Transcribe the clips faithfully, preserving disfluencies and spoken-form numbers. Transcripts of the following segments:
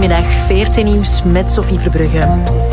Goedemiddag, V R T Nieuws met Sophie Verbrugge.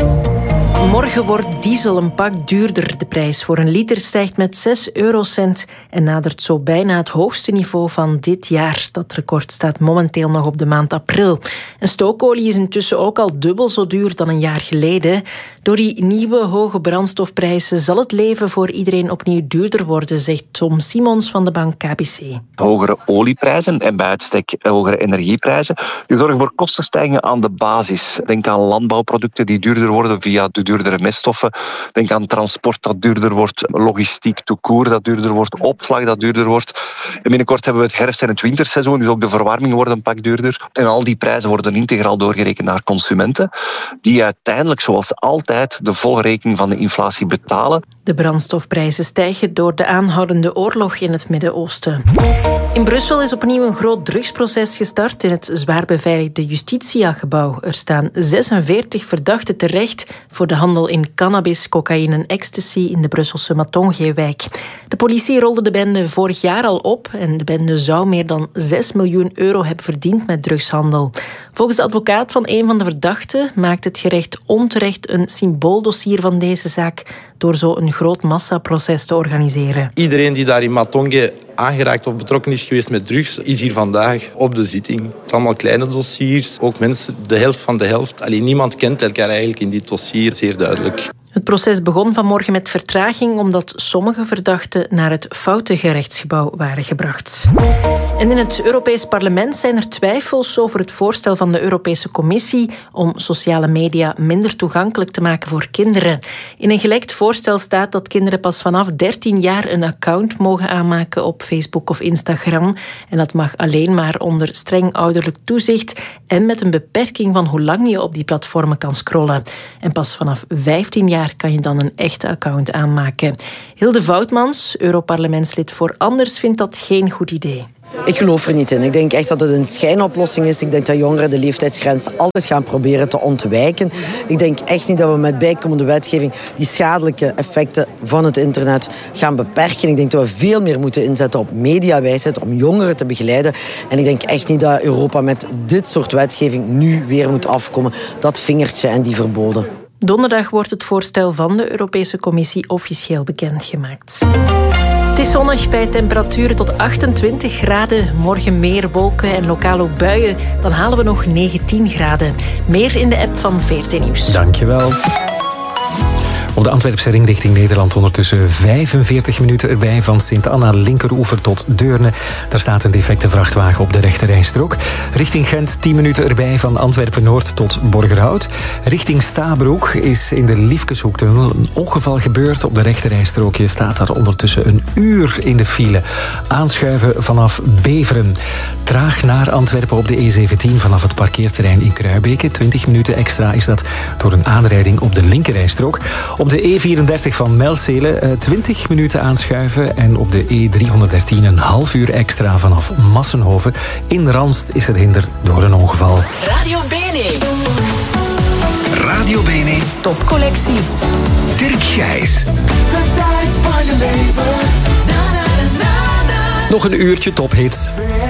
Morgen wordt diesel een pak duurder. De prijs voor een liter stijgt met zes eurocent en nadert zo bijna het hoogste niveau van dit jaar. Dat record staat momenteel nog op de maand april. En stookolie is intussen ook al dubbel zo duur dan een jaar geleden. Door die nieuwe hoge brandstofprijzen zal het leven voor iedereen opnieuw duurder worden, zegt Tom Simons van de bank K B C. Hogere olieprijzen en bij uitstek hogere energieprijzen. Die zorgen voor kostenstijgingen aan de basis. Denk aan landbouwproducten die duurder worden via de duurdere meststoffen. Denk aan transport dat duurder wordt, logistiek tout court dat duurder wordt, opslag dat duurder wordt. En binnenkort hebben we het herfst- en het winterseizoen, dus ook de verwarming wordt een pak duurder. En al die prijzen worden integraal doorgerekend naar consumenten, die uiteindelijk, zoals altijd, de volle rekening van de inflatie betalen. De brandstofprijzen stijgen door de aanhoudende oorlog in het Midden-Oosten. In Brussel is opnieuw een groot drugsproces gestart in het zwaar beveiligde Justitia-gebouw. Er staan zesenveertig verdachten terecht voor de handel in cannabis, cocaïne en ecstasy in de Brusselse Matongeewijk. De politie rolde de bende vorig jaar al op en de bende zou meer dan zes miljoen euro hebben verdiend met drugshandel. Volgens de advocaat van een van de verdachten maakt het gerecht onterecht een symbooldossier van deze zaak door zo een groot massaproces te organiseren. Iedereen die daar in Matonge aangeraakt of betrokken is geweest met drugs, is hier vandaag op de zitting. Het zijn allemaal kleine dossiers, ook mensen de helft van de helft. Alleen niemand kent elkaar eigenlijk in dit dossier, zeer duidelijk. Het proces begon vanmorgen met vertraging omdat sommige verdachten naar het foute gerechtsgebouw waren gebracht. En in het Europees Parlement zijn er twijfels over het voorstel van de Europese Commissie om sociale media minder toegankelijk te maken voor kinderen. In een gelekt voorstel staat dat kinderen pas vanaf dertien jaar een account mogen aanmaken op Facebook of Instagram. En dat mag alleen maar onder streng ouderlijk toezicht en met een beperking van hoe lang je op die platformen kan scrollen. En pas vanaf vijftien jaar kan je dan een echte account aanmaken. Hilde Voutmans, Europarlementslid voor Anders, vindt dat geen goed idee. Ik geloof er niet in. Ik denk echt dat het een schijnoplossing is. Ik denk dat jongeren de leeftijdsgrens altijd gaan proberen te ontwijken. Ik denk echt niet dat we met bijkomende wetgeving die schadelijke effecten van het internet gaan beperken. Ik denk dat we veel meer moeten inzetten op mediawijsheid om jongeren te begeleiden. En ik denk echt niet dat Europa met dit soort wetgeving nu weer moet afkomen. Dat vingertje en die verboden. Donderdag wordt het voorstel van de Europese Commissie officieel bekendgemaakt. Het is zonnig bij temperaturen tot achtentwintig graden. Morgen meer wolken en lokaal ook buien. Dan halen we nog negentien graden. Meer in de app van V R T Nieuws. Dankjewel. Op de Antwerpse ring richting Nederland ondertussen vijfenveertig minuten erbij van Sint-Anna linkeroever tot Deurne. Daar staat een defecte vrachtwagen op de rechterrijstrook. Richting Gent tien minuten erbij van Antwerpen-Noord tot Borgerhout. Richting Stabroek is in de Liefkeshoektunnel een ongeval gebeurd. Op de rechterrijstrookje staat daar ondertussen een uur in de file. Aanschuiven vanaf Beveren. Traag naar Antwerpen op de E zeventien vanaf het parkeerterrein in Kruibeke. twintig minuten extra is dat door een aanrijding op de linkerrijstrook. Op de E vierendertig van Melzele twintig minuten aanschuiven en op de E driehonderddertien een half uur extra vanaf Massenhoven. In Ranst is er hinder door een ongeval. Radio Bene. Radio Bene. Topcollectie. Dirk Gijs. De tijd van je leven. Na, na, na, na, na. Nog een uurtje tophits.